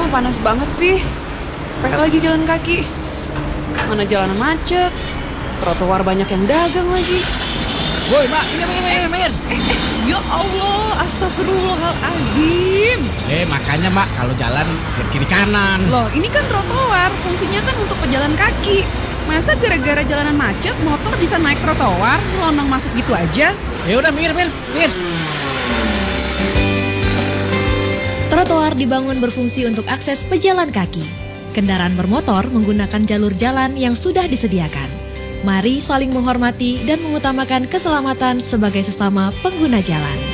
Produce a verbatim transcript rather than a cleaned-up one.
panas banget sih. Kayak lagi jalan kaki. Mana jalanan macet, trotoar banyak yang dagang lagi. Woi, Mbak, minggir, minggir, minggir, minggir. Eh, eh, ya Allah, astagfirullahalazim. Eh, makanya, Mbak, kalau jalan biar kiri kanan. Loh, ini kan trotoar, fungsinya kan untuk pejalan kaki. Masa gara-gara jalanan macet, motor bisa naik trotoar, lonong masuk gitu aja? Ya udah, minggir, minggir, minggir. Trotoar dibangun berfungsi untuk akses pejalan kaki. Kendaraan bermotor menggunakan jalur jalan yang sudah disediakan. Mari saling menghormati dan mengutamakan keselamatan sebagai sesama pengguna jalan.